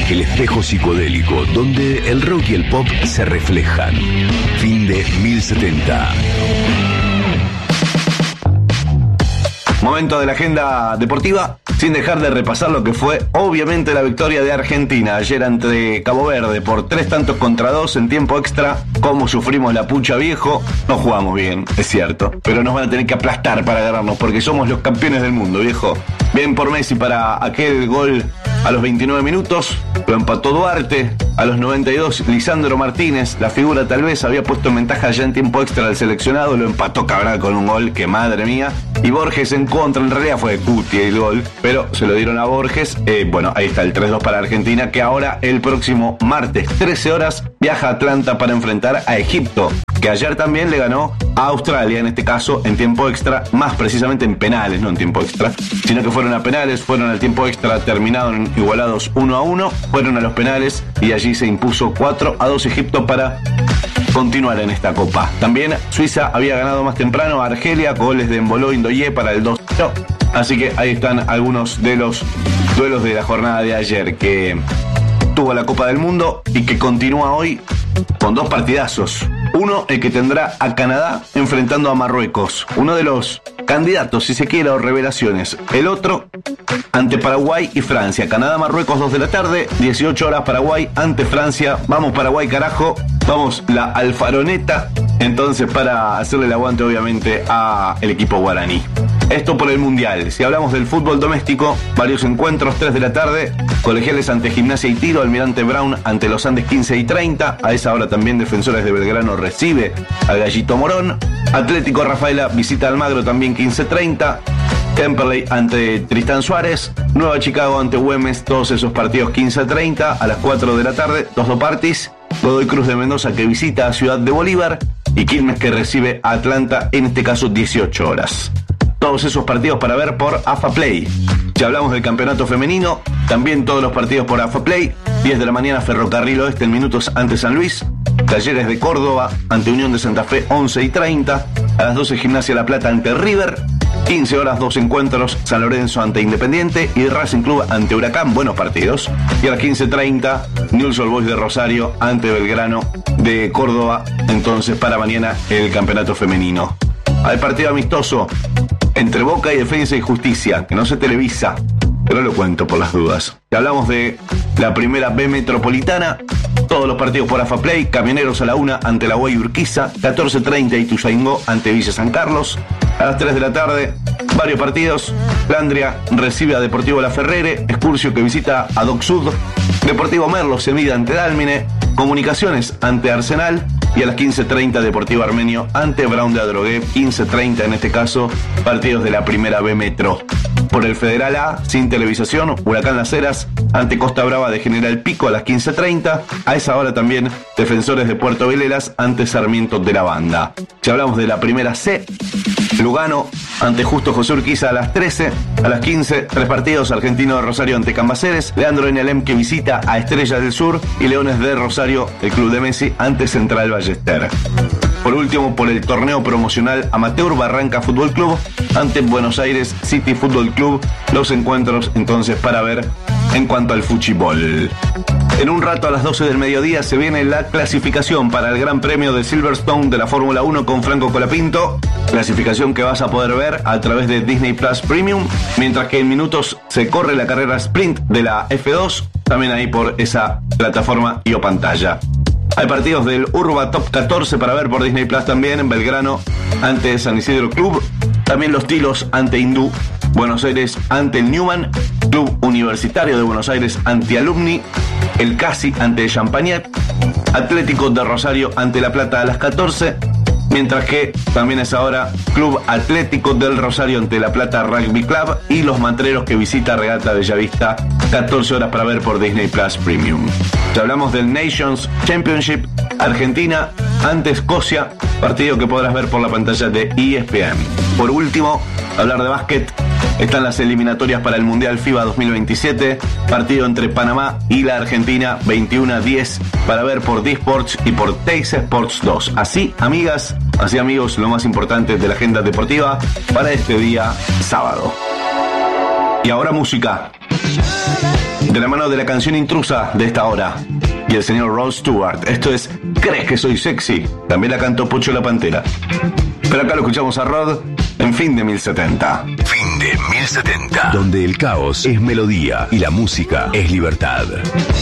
el espejo psicodélico donde el rock y el pop se reflejan. Fin de 1070. Momento de la agenda deportiva, sin dejar de repasar lo que fue obviamente la victoria de Argentina ayer ante Cabo Verde por 3-2 en tiempo extra. Cómo sufrimos la pucha, viejo. No jugamos bien, es cierto, pero nos van a tener que aplastar para ganarnos porque somos los campeones del mundo, viejo. Bien por Messi para aquel gol a los 29 minutos, lo empató Duarte. A los 92, Lisandro Martínez, la figura tal vez, había puesto en ventaja ya en tiempo extra al seleccionado, lo empató Cabral con un gol que madre mía. Y Borges en contra, en realidad fue de Cuti el gol, pero se lo dieron a Borges. Bueno, ahí está el 3-2 para Argentina, que ahora el próximo martes, 13 horas, viaja a Atlanta para enfrentar a Egipto, que ayer también le ganó a Australia, en este caso en tiempo extra, más precisamente en penales, no en tiempo extra, sino que fueron a penales, fueron al tiempo extra, terminaron igualados 1-1, fueron a los penales y allí se impuso 4-2 Egipto para continuar en esta copa. También Suiza había ganado más temprano a Argelia, goles de Embolo y Ndoye para el 2-0. Así que ahí están algunos de los duelos de la jornada de ayer que tuvo la Copa del Mundo y que continúa hoy con dos partidazos. Uno, el que tendrá a Canadá enfrentando a Marruecos, uno de los candidatos, si se quiere, o revelaciones. El otro, ante Paraguay y Francia. Canadá-Marruecos, 2 de la tarde, 18 horas Paraguay ante Francia. Vamos Paraguay, carajo. Vamos la alfaroneta, entonces, para hacerle el aguante, obviamente, a el equipo guaraní. Esto por el Mundial. Si hablamos del fútbol doméstico, varios encuentros, 3 de la tarde, Colegiales ante Gimnasia y Tiro, Almirante Brown ante Los Andes 15:30. A esa hora también Defensores de Belgrano recibe al Gallito Morón. Atlético Rafaela visita Almagro también 15:30. Temperley ante Tristán Suárez. Nueva Chicago ante Güemes, todos esos partidos 15:30. A las 4 de la tarde, dos parties. Godoy Cruz de Mendoza que visita a Ciudad de Bolívar y Quilmes que recibe a Atlanta, en este caso 18 horas. Todos esos partidos para ver por AFA Play. Si hablamos del campeonato femenino, también todos los partidos por AFA Play. 10 de la mañana Ferrocarril Oeste en minutos ante San Luis. Talleres de Córdoba ante Unión de Santa Fe 11:30. A las 12 Gimnasia La Plata ante River. 15 horas, dos encuentros, San Lorenzo ante Independiente y Racing Club ante Huracán, buenos partidos. Y a las 15:30, Newell's Old Boys de Rosario ante Belgrano de Córdoba, entonces para mañana el campeonato femenino. Hay partido amistoso entre Boca y Defensa y Justicia, que no se televisa, pero lo cuento por las dudas. Si hablamos de la primera B metropolitana, todos los partidos por AFA Play. Camioneros a la 1 ante la UAI Urquiza, 14:30 Ituzaingó ante Villa San Carlos. A las 3 de la tarde, varios partidos. Flandria recibe a Deportivo La Ferrere, Excursio que visita a Doc Sud, Deportivo Merlo se mide ante Dálmine, Comunicaciones ante Arsenal y a las 15:30 Deportivo Armenio ante Brown de Adrogué, 15:30 en este caso, partidos de la primera B Metro. Por el Federal A, sin televisación, Huracán Las Heras ante Costa Brava de General Pico a las 15:30. A esa hora también Defensores de Puerto Velelas ante Sarmiento de la Banda. Si hablamos de la primera C, Lugano ante Justo José Urquiza a las 13. A las 15, 3 partidos, Argentino de Rosario ante Cambaceres, Leandro Enelem que visita a Estrellas del Sur y Leones de Rosario, el club de Messi, ante Central Ballester. Por último, por el torneo promocional amateur, Barranca Fútbol Club ante Buenos Aires City Fútbol Club. Los encuentros entonces para ver en cuanto al fútbol. En un rato a las 12 del mediodía se viene la clasificación para el Gran Premio de Silverstone de la Fórmula 1 con Franco Colapinto. Clasificación que vas a poder ver a través de Disney Plus Premium, mientras que en minutos se corre la carrera sprint de la F2, también ahí por esa plataforma y o pantalla. Hay partidos del Urba Top 14 para ver por Disney Plus también, en Belgrano ante San Isidro Club, también los Tilos ante Hindú, Buenos Aires ante el Newman, Club Universitario de Buenos Aires ante Alumni, el Casi ante Champagnat, Atlético de Rosario ante La Plata a las 14, mientras que también es ahora Club Atlético del Rosario ante La Plata Rugby Club y los Mantreros que visita Regata Bellavista, 14 horas para ver por Disney Plus Premium. Si hablamos del Nations Championship, Argentina ante Escocia, partido que podrás ver por la pantalla de ESPN. Por último, hablar de básquet. Están las eliminatorias para el Mundial FIBA 2027, partido entre Panamá y la Argentina, 21:10 para ver por D-Sports y por Teis Sports 2. Así, amigas, así amigos, lo más importante de la agenda deportiva para este día sábado. Y ahora música. de la mano de la canción intrusa de esta hora y el señor Rod Stewart. Esto es ¿Crees que soy sexy? También la cantó Pocho la Pantera. Pero acá lo escuchamos a Rod en Fin de 1070. Fin de 1070. Donde el caos es melodía y la música es libertad.